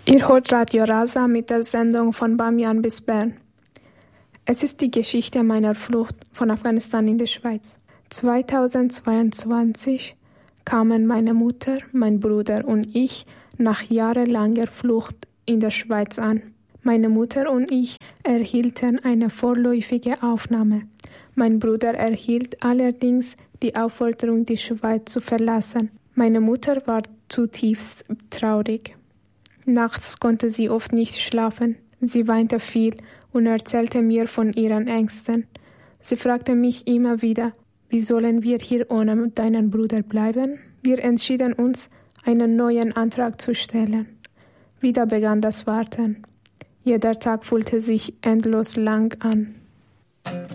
Ihr hört Radio Rasa mit der Sendung von Bamian bis Bern. Es ist die Geschichte meiner Flucht von Afghanistan in die Schweiz. 2022 kamen meine Mutter, mein Bruder und ich nach jahrelanger Flucht in der Schweiz an. Meine Mutter und ich erhielten eine vorläufige Aufnahme. Mein Bruder erhielt allerdings die Aufforderung, die Schweiz zu verlassen. Meine Mutter war zutiefst traurig. Nachts konnte sie oft nicht schlafen. Sie weinte viel und erzählte mir von ihren Ängsten. Sie fragte mich immer wieder, wie sollen wir hier ohne deinen Bruder bleiben? Wir entschieden uns, einen neuen Antrag zu stellen. Wieder begann das Warten. Jeder Tag fühlte sich endlos lang an.